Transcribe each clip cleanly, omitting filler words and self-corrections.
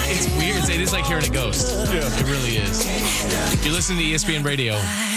It's weird. It is like hearing a ghost. Yeah. It really is. You're listening to ESPN Radio.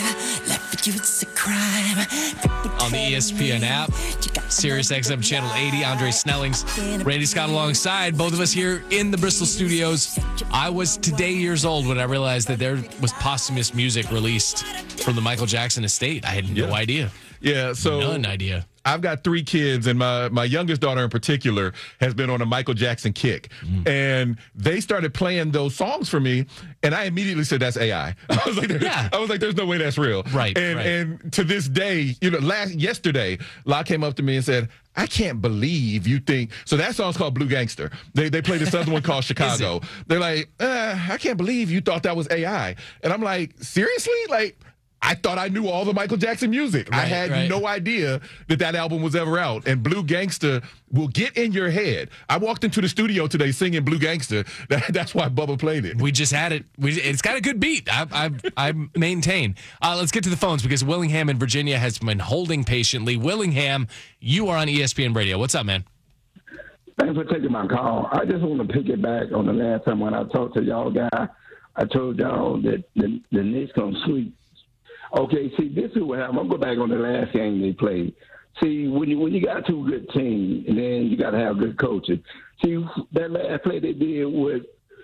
On the ESPN app, Sirius XM Channel 80, Andre Snellings, Randy Scott alongside, both of us here in the Bristol studios. I was today years old when I realized that there was posthumous music released from the Michael Jackson estate. I had no idea. Yeah, so none idea. I've got 3 kids, and my youngest daughter in particular has been on a Michael Jackson kick. And they started playing those songs for me, and I immediately said, that's AI. I was like, there's no way that's real. Right. And to this day, yesterday, La came up to me and said, I can't believe you think. So that song's called Blue Gangster. They played this other one called Chicago. They're like, I can't believe you thought that was AI. And I'm like, seriously? Like, I thought I knew all the Michael Jackson music. I had no idea that album was ever out. And Blue Gangster will get in your head. I walked into the studio today singing Blue Gangster. That's why Bubba played it. We just had it. It's got a good beat. I maintain. Let's get to the phones because Willingham in Virginia has been holding patiently. Willingham, you are on ESPN Radio. What's up, man? Thanks for taking my call. I just want to pick it back on the last time when I talked to y'all guy. I told y'all that the Knicks going to sweep. Okay, see, this is what happened. I'm going to go back on the last game they played. See, when you got 2 good teams, and then you got to have good coaching. See, that last play they did was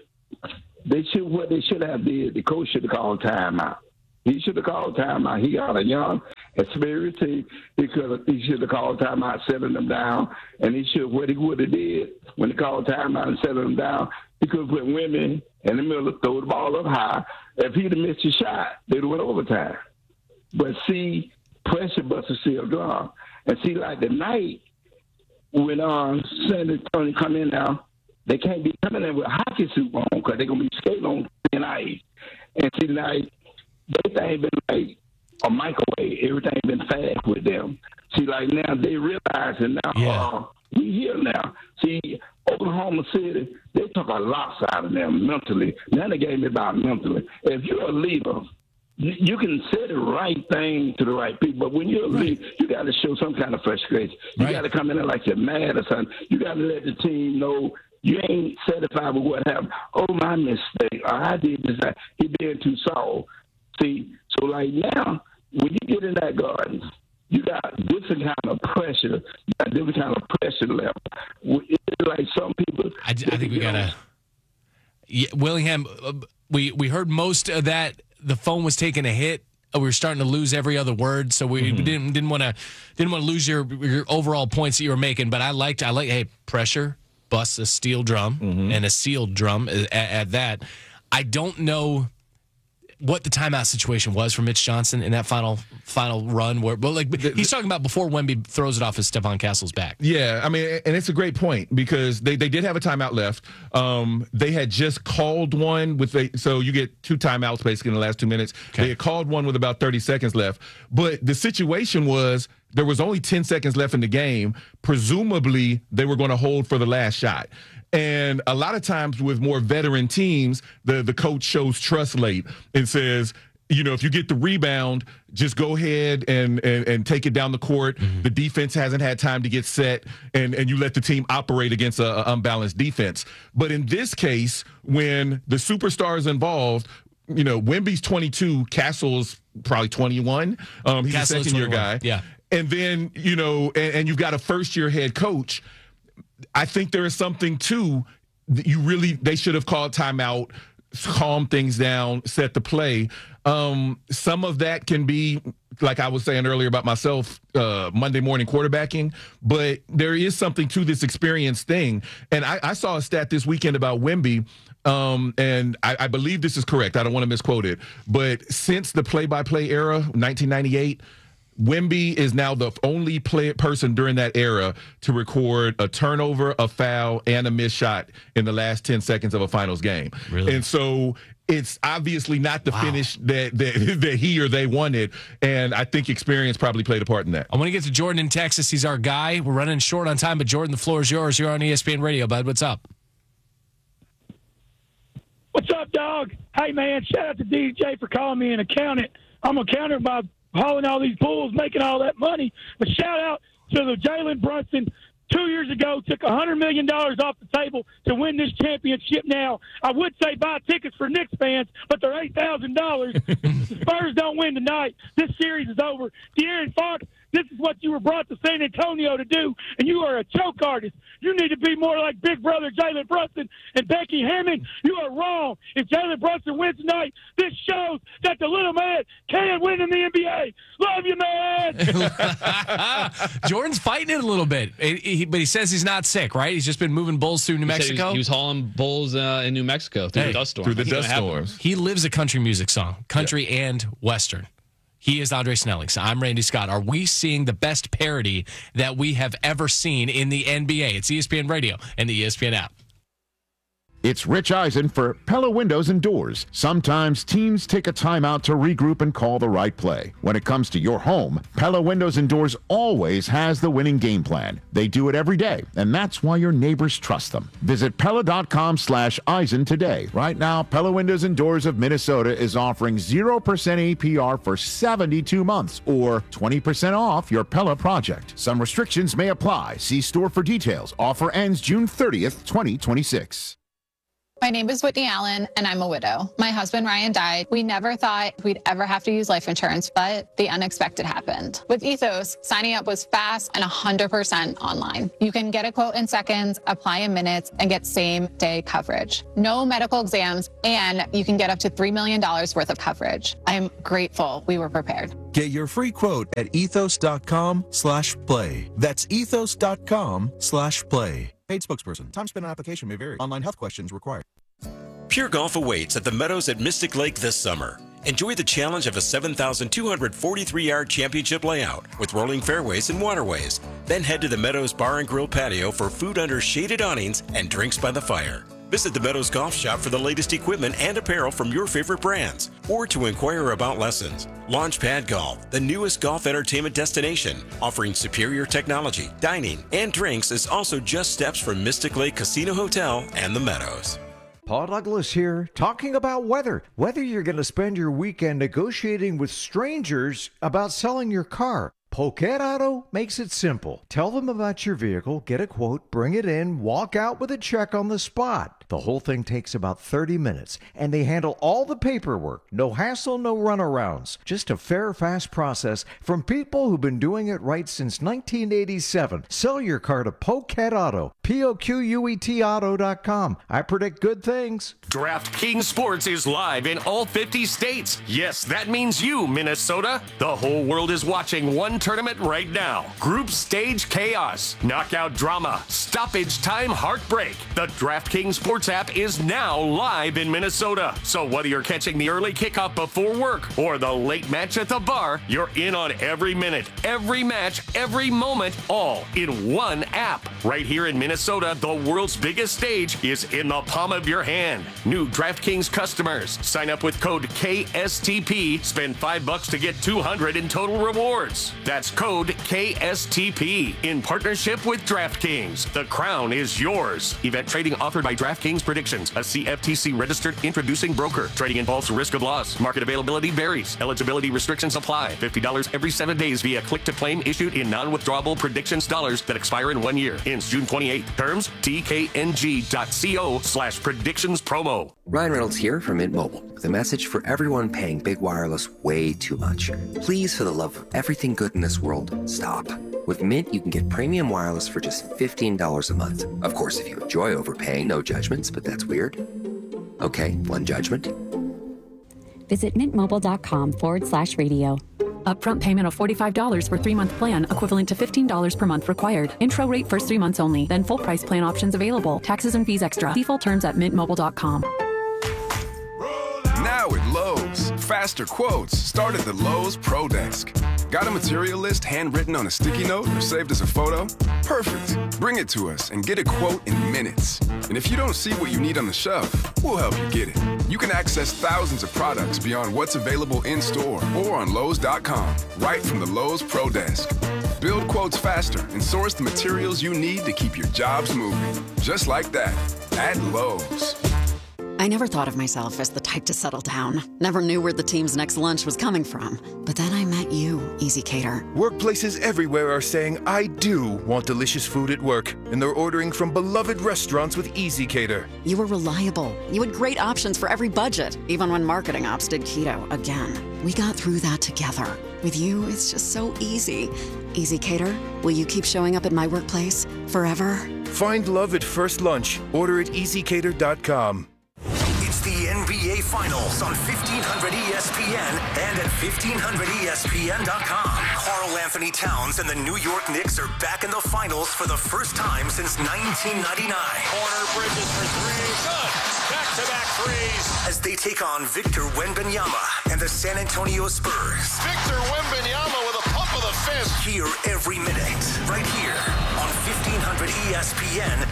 what they should have did. The coach should have called timeout. He should have called timeout. He got a young, experienced team. He should have called timeout, settling them down. And what he would have did when he called timeout and settled them down, he could have put women in the middle, throw the ball up high. If he'd have missed his shot, they'd have went overtime. But see, pressure busters still gone. And see, like the night when San Antonio come in now, they can't be coming in with a hockey suit on because they're going to be skating on thin ice. And see, like, everything been like a microwave. Everything been fast with them. See, like now they realizing now, we here now. See, Oklahoma City, they took a lot out of them mentally. Now they gave me about mentally. If you're a leader, you can say the right thing to the right people, but when you're a leader, you got to show some kind of frustration. You got to come in there like you're mad or something. You got to let the team know you ain't satisfied with what happened. Oh, my mistake. Oh, I did this. He being too soft. See, so like now, when you get in that garden, you got different kind of pressure. You got different kind of pressure level. It's like some people. I think we gotta. Yeah, Willingham, we heard most of that. The phone was taking a hit. We were starting to lose every other word, so we didn't want to lose your overall points that you were making. But I like hey, pressure busts a steel drum and a sealed drum at that. I don't know what the timeout situation was for Mitch Johnson in that final run where, he's talking about before Wemby throws it off of Stephon Castle's back. Yeah, I mean, and it's a great point because they did have a timeout left. They had just called one so you get 2 timeouts basically in the last 2 minutes. Okay. They had called one with about 30 seconds left, but the situation was there was only 10 seconds left in the game. Presumably, they were going to hold for the last shot. And a lot of times with more veteran teams, the coach shows trust late and says, if you get the rebound, just go ahead and take it down the court. The defense hasn't had time to get set, and you let the team operate against an unbalanced defense. But in this case, when the superstars involved, Wemby's 22, Castle's probably 21. He's a second-year guy. Yeah. And then, and you've got a first-year head coach. I think there is something too. They should have called timeout, calm things down, set the play. Some of that can be, like I was saying earlier about myself, Monday morning quarterbacking, but there is something to this experience thing. And I saw a stat this weekend about Wemby, and I believe this is correct. I don't want to misquote it, but since the play-by-play era, 1998, Wemby is now the only person during that era to record a turnover, a foul, and a missed shot in the last 10 seconds of a finals game. Really? And so it's obviously not the finish that he or they wanted, and I think experience probably played a part in that. I want to get to Jordan in Texas. He's our guy. We're running short on time, but Jordan, the floor is yours. You're on ESPN Radio, bud. What's up? What's up, dog? Hey, man, shout out to DJ for calling me an accountant. I'm an accountant by hauling all these bulls, making all that money. But shout out to the Jalen Brunson 2 years ago, took $100 million off the table to win this championship. Now, I would say buy tickets for Knicks fans, but they're $8,000. The Spurs don't win tonight. This series is over. De'Aaron Fox, this is what you were brought to San Antonio to do, and you are a choke artist. You need to be more like Big Brother Jalen Brunson and Becky Hammond. You are wrong. If Jalen Brunson wins tonight, this shows that the little man can win in the NBA. Love you, man. Jordan's fighting it a little bit, but he says he's not sick, right? He's just been moving bulls through New Mexico. He was hauling bulls in New Mexico through the dust storm. Through the dust storms. He lives a country music song, country and Western. He is Andre Snelling. I'm Randy Scott. Are we seeing the best parody that we have ever seen in the NBA? It's ESPN Radio and the ESPN app. It's Rich Eisen for Pella Windows and Doors. Sometimes teams take a timeout to regroup and call the right play. When it comes to your home, Pella Windows and Doors always has the winning game plan. They do it every day, and that's why your neighbors trust them. Visit Pella.com/Eisen today. Right now, Pella Windows and Doors of Minnesota is offering 0% APR for 72 months or 20% off your Pella project. Some restrictions may apply. See store for details. Offer ends June 30th, 2026. My name is Whitney Allen, and I'm a widow. My husband, Ryan, died. We never thought we'd ever have to use life insurance, but the unexpected happened. With Ethos, signing up was fast and 100% online. You can get a quote in seconds, apply in minutes, and get same-day coverage. No medical exams, and you can get up to $3 million worth of coverage. I'm grateful we were prepared. Get your free quote at ethos.com/play. That's ethos.com/play. Paid spokesperson. Time spent on application may vary. Online health questions required. Pure Golf awaits at the Meadows at Mystic Lake this summer. Enjoy the challenge of a 7,243-yard championship layout with rolling fairways and waterways. Then head to the Meadows Bar and Grill patio for food under shaded awnings and drinks by the fire. Visit the Meadows Golf Shop for the latest equipment and apparel from your favorite brands, or to inquire about lessons. Launchpad Golf, the newest golf entertainment destination, offering superior technology, dining, and drinks, is also just steps from Mystic Lake Casino Hotel and the Meadows. Paul Douglas here, talking about weather. Whether you're going to spend your weekend negotiating with strangers about selling your car, Poquet Auto makes it simple. Tell them about your vehicle, get a quote, bring it in, walk out with a check on the spot. The whole thing takes about 30 minutes, and they handle all the paperwork. No hassle, no runarounds. Just a fair, fast process from people who've been doing it right since 1987. Sell your car to Poquet Auto, Poquet Auto.com. I predict good things. DraftKings Sports is live in all 50 states. Yes, that means you, Minnesota. The whole world is watching one tournament right now. Group stage chaos, knockout drama, stoppage time heartbreak. The DraftKings Sports app is now live in Minnesota. So whether you're catching the early kickoff before work or the late match at the bar, you're in on every minute, every match, every moment, all in one app. Right here in Minnesota, the world's biggest stage is in the palm of your hand. New DraftKings customers, sign up with code KSTP, spend $5 to get $200 in total rewards. That's code KSTP in partnership with DraftKings. The crown is yours. Event trading offered by DraftKings Predictions, a CFTC registered introducing broker. Trading involves risk of loss. Market availability varies. Eligibility restrictions apply. $50 every 7 days via click to claim issued in non-withdrawable predictions dollars that expire in 1 year. Ends June 28. Terms tkng.co/predictions promo. Ryan Reynolds here from Mint Mobile with a message for everyone paying big wireless way too much. Please, for the love of everything good in this world, stop. With Mint, you can get premium wireless for just $15 a month. Of course, if you enjoy overpaying, no judgments, but that's weird. Okay, one judgment. Visit mintmobile.com/radio. Upfront payment of $45 for 3-month plan, equivalent to $15 per month required. Intro rate first 3 months only, then full price plan options available. Taxes and fees extra. Default terms at mintmobile.com. Now at Lowe's, faster quotes start at the Lowe's Pro Desk. Got a material list handwritten on a sticky note or saved as a photo? Perfect. Bring it to us and get a quote in minutes. And if you don't see what you need on the shelf, we'll help you get it. You can access thousands of products beyond what's available in store or on Lowe's.com, right from the Lowe's Pro Desk. Build quotes faster and source the materials you need to keep your jobs moving. Just like that, at Lowe's. I never thought of myself as the type tried to settle down. Never knew where the team's next lunch was coming from. But then I met you, Easy Cater. Workplaces everywhere are saying, I do want delicious food at work. And they're ordering from beloved restaurants with Easy Cater. You were reliable. You had great options for every budget, even when marketing ops did keto again. We got through that together. With you, it's just so easy. Easy Cater, will you keep showing up at my workplace forever? Find love at first lunch. Order at easycater.com. It's the NBA Finals on 1500 ESPN and at 1500ESPN.com. Karl Anthony Towns and the New York Knicks are back in the finals for the first time since 1999. Corner, Bridges for three. Good. Back-to-back threes. As they take on Victor Wembanyama and the San Antonio Spurs. Victor Wembanyama with a pump of the fist. Hear every minute right here on 1500 ESPN